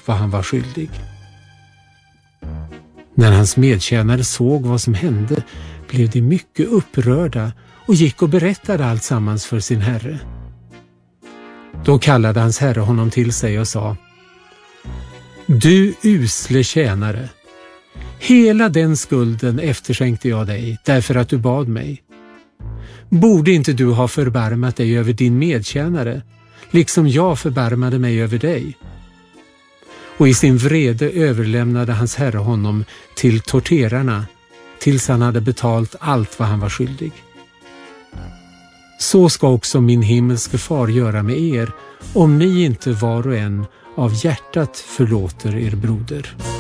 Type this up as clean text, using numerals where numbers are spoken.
vad han var skyldig. När hans medtjänare såg vad som hände blev de mycket upprörda och gick och berättade allt sammans för sin herre. Då kallade hans herre honom till sig och sa: Du usle tjänare, hela den skulden efterskänkte jag dig därför att du bad mig. Borde inte du ha förbarmat dig över din medtjänare, liksom jag förbarmade mig över dig? Och i sin vrede överlämnade hans herre honom till torterarna tills han hade betalt allt vad han var skyldig. Så ska också min himmelske far göra med er, om ni inte var och en av hjärtat förlåter er broder.